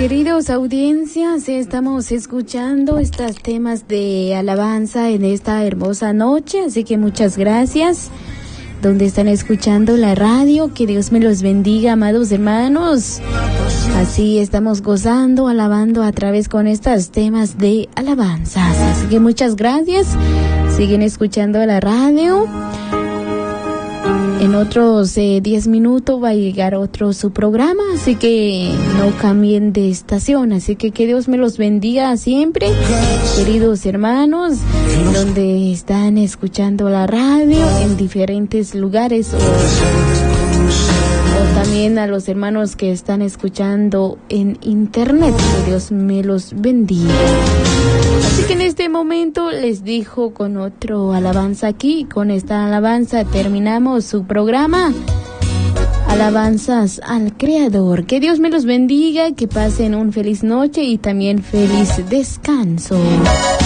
Queridos audiencias, estamos escuchando estos temas de alabanza en esta hermosa noche, así que muchas gracias. Donde están escuchando la radio, que Dios me los bendiga, amados hermanos. Así estamos gozando, alabando a través con estos temas de alabanzas. Así que muchas gracias. Siguen escuchando la radio. En otros 10 minutos va a llegar otro su programa, así que no cambien de estación. Así que Dios me los bendiga siempre, queridos hermanos, donde están escuchando la radio en diferentes lugares, o también a los hermanos que están escuchando en internet. Que Dios me los bendiga. Así que en este momento les dejo con otro alabanza aquí. Con esta alabanza terminamos su programa. Alabanzas al Creador. Que Dios me los bendiga, que pasen un feliz noche y también feliz descanso.